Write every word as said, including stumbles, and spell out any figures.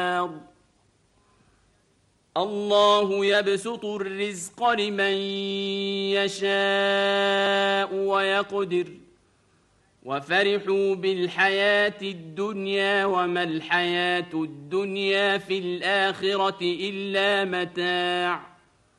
الله يبسط الرزق لمن يشاء ويقدر وفرحوا بالحياة الدنيا وما الحياة الدنيا في الآخرة إلا متاع